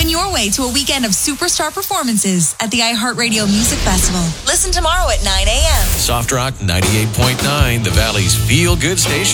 Win your way to a weekend of superstar performances at the iHeartRadio Music Festival. Listen tomorrow at 9 a.m. Soft Rock 98.9, the Valley's feel-good station.